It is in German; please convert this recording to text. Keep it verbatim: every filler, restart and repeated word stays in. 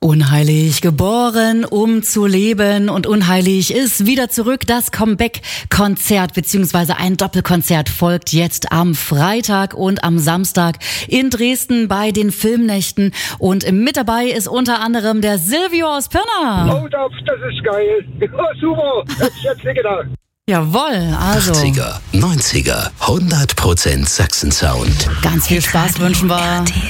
Unheilig geboren, um zu leben, und unheilig ist wieder zurück. Das Comeback-Konzert bzw. ein Doppelkonzert folgt jetzt am Freitag und am Samstag in Dresden bei den Filmnächten. Und mit dabei ist unter anderem der Silvio aus Pirna. Oh, das ist geil. Oh, super, das ist jetzt nicht gedacht. Jawohl, also achtziger, neunziger, hundert Prozent Sachsen-Sound. ganz viel Spaß wünschen wir.